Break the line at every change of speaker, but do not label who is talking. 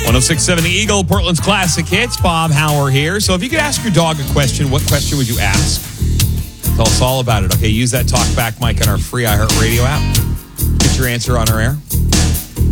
106.7 The Eagle, Portland's classic hits. Bob Hauer here. So if you could ask your dog a question, what question would you ask? Tell us all about it. Okay, use that talkback mic on our free iHeartRadio app. Get your answer on our air.